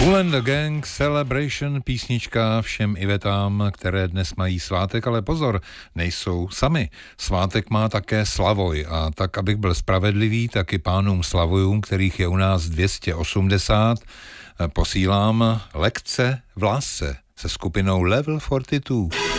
Kool and the Gang, Celebration, písnička všem Ivetám, které dnes mají svátek, ale pozor, nejsou sami. Svátek má také Slavoj a tak, abych byl spravedlivý, tak i pánům Slavojům, kterých je u nás 280, posílám lekce v lásce se skupinou Level 42.